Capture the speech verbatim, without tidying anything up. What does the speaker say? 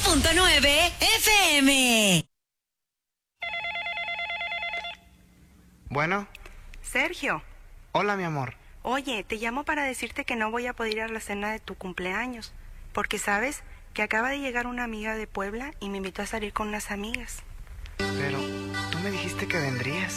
punto nueve F M. Bueno. Sergio. Hola, mi amor. Oye, te llamo para decirte que no voy a poder ir a la cena de tu cumpleaños, porque sabes que acaba de llegar una amiga de Puebla y me invitó a salir con unas amigas. Pero tú me dijiste que vendrías.